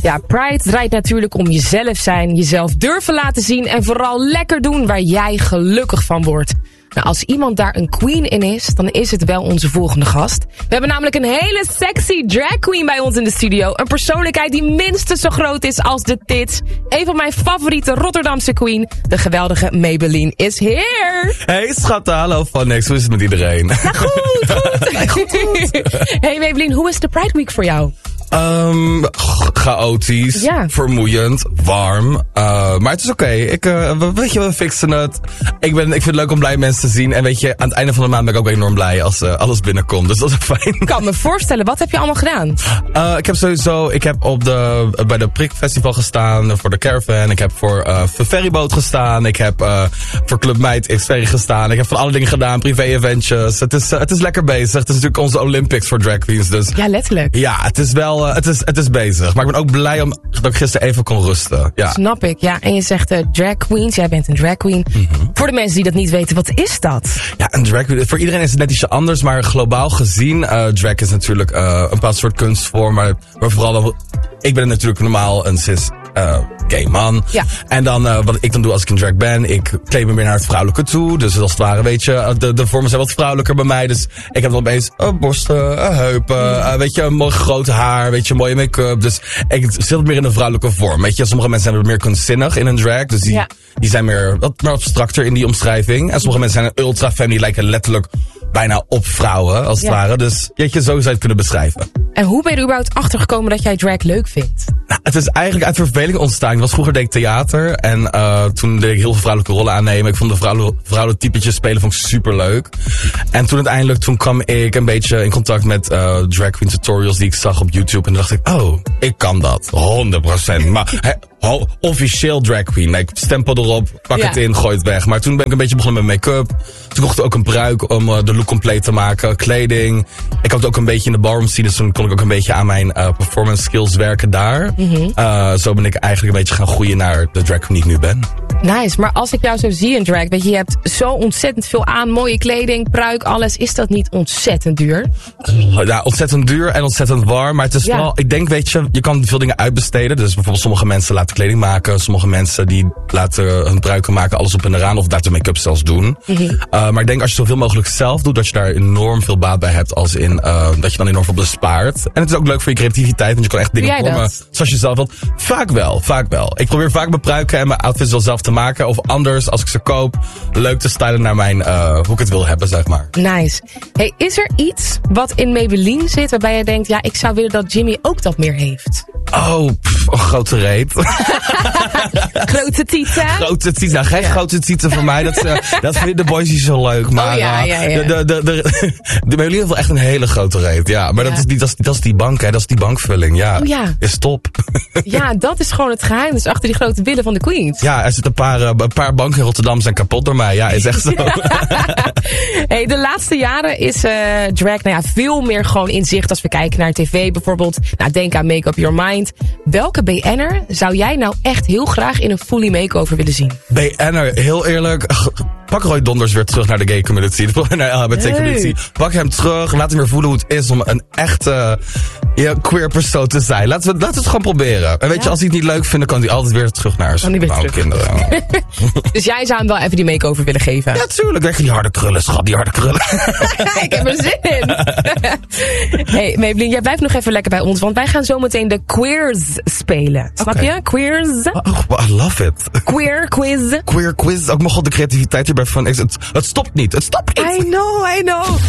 Ja, Pride draait natuurlijk om jezelf zijn, jezelf durven laten zien en vooral lekker doen waar jij gelukkig van wordt. Nou, als iemand daar een queen in is, dan is het wel onze volgende gast. We hebben namelijk een hele sexy drag queen bij ons in de studio. Een persoonlijkheid die minstens zo groot is als de tits. Een van mijn favoriete Rotterdamse queen, de geweldige Maybelline, is here. Hey schatten, hallo van niks. Hoe is het met iedereen? Nou, goed. Hey Maybelline, hoe is de Pride Week voor jou? Chaotisch, vermoeiend, warm. Maar het is oké. Weet je, we fixen het. Ik vind het leuk om blij mensen te zien. En weet je, aan het einde van de maand ben ik ook enorm blij als alles binnenkomt. Dus dat is ook fijn. Ik kan me voorstellen, wat heb je allemaal gedaan? Ik heb bij de Prik Festival gestaan, voor de Caravan. Ik heb voor Ferryboot gestaan. Ik heb voor Club Meid X-Ferry gestaan. Ik heb van alle dingen gedaan, privé-eventjes. Het is lekker bezig. Het is natuurlijk onze Olympics voor drag queens. Dus ja, letterlijk. Ja, het is wel... Het is bezig. Maar ik ben ook blij dat ik gisteren even kon rusten. Ja. Snap ik, ja. En je zegt drag queens. Jij bent een drag queen. Mm-hmm. Voor de mensen die dat niet weten, wat is dat? Ja, een drag queen. Voor iedereen is het net ietsje anders. Maar globaal gezien, drag is natuurlijk een bepaald soort kunstvorm. Maar vooral, ik ben natuurlijk normaal een cis gay man. Ja. En dan, wat ik dan doe als ik in drag ben, ik kleed me meer naar het vrouwelijke toe. Dus als het ware, weet je, de vormen zijn wat vrouwelijker bij mij. Dus ik heb dan opeens borsten, heupen, weet je, een mooi groot haar, weet je, mooie make-up. Dus ik zit meer in een vrouwelijke vorm. Weet je, sommige mensen zijn meer kunstzinnig in een drag. Dus die zijn wat meer abstracter in die omschrijving. En sommige mensen zijn ultra femme, die lijken letterlijk bijna op vrouwen, als het ware. Dus weet je, zo zou je het kunnen beschrijven. En hoe ben je er überhaupt achtergekomen dat jij drag leuk vindt? Nou, het is eigenlijk uit verveling ontstaan. Vroeger deed ik theater en toen deed ik heel veel vrouwelijke rollen aannemen. Ik vond de vrouwelijke typetjes spelen vond ik superleuk. En toen kwam ik een beetje in contact met drag queen tutorials die ik zag op YouTube. En toen dacht ik, ik kan dat. 100%. Maar officieel drag queen. Ik stempel erop, pak het in, gooi het weg. Maar toen ben ik een beetje begonnen met make-up. Toen kocht ik ook een pruik om de look compleet te maken. Kleding. Ik had ook een beetje in de ballroom scene, dus toen kon ik ook een beetje aan mijn performance skills werken daar. Mm-hmm. Zo ben ik eigenlijk een beetje gaan groeien naar de drag queen die ik nu ben. Nice, maar als ik jou zo zie in drag, weet je hebt zo ontzettend veel aan, mooie kleding, pruik, alles. Is dat niet ontzettend duur? Ja, ontzettend duur en ontzettend warm. Maar het is wel, ik denk, weet je kan veel dingen uitbesteden. Dus bijvoorbeeld sommige mensen laten kleding maken. Sommige mensen die laten hun pruiken maken, alles op en eraan. Of laten make-up zelfs doen. Mm-hmm. Maar ik denk als je zoveel mogelijk zelf doet, dat je daar enorm veel baat bij hebt. Als in, dat je dan enorm veel bespaart. En het is ook leuk voor je creativiteit, want je kan echt dingen vormen zoals je zelf wilt. Vaak wel. Ik probeer vaak mijn pruiken en mijn outfits wel zelf te maken. Of anders, als ik ze koop, leuk te stylen naar mijn, hoe ik het wil hebben, zeg maar. Nice. Hey, is er iets wat in Maybelline zit waarbij je denkt, ja, ik zou willen dat Jimmy ook dat meer heeft? Een grote reet. Grote tieten? Grote tieten. Nou, geen grote tieten voor mij. Dat vinden de boys niet zo leuk. Maar de Maybelline heeft wel echt een hele grote reet. Ja, maar dat is die bank, hè. Dat is die bankvulling. Ja, is top. Ja, dat is gewoon het geheim. Dus achter die grote billen van de queens. Ja, er zitten een paar banken in Rotterdam zijn kapot door mij. Ja, is echt zo. Hey, de laatste jaren is drag veel meer gewoon in zicht als we kijken naar tv bijvoorbeeld. Nou, denk aan Make Up Your Mind. Welke BN'er zou jij nou echt heel graag in een fully makeover willen zien? BN'er, heel eerlijk. Pak Roy Donders weer terug naar de gay community. Naar de LGBT community. Pak hem terug. Laat hem weer voelen hoe het is om een echte queer persoon te zijn. Laten we het gewoon proberen. En weet je, als hij het niet leuk vindt, dan kan hij altijd weer terug naar zijn kinderen. Dus jij zou hem wel even die makeover willen geven? Ja, tuurlijk. Kijk, die harde krullen, schat. Die harde krullen. Ik heb er zin in. Hey, Maybelline, jij blijft nog even lekker bij ons. Want wij gaan zo meteen de queers spelen. Snap je? Queers. I love it. Queer quiz. Queer quiz. Ook mijn god, de creativiteit hierbij van. Het stopt niet. I know.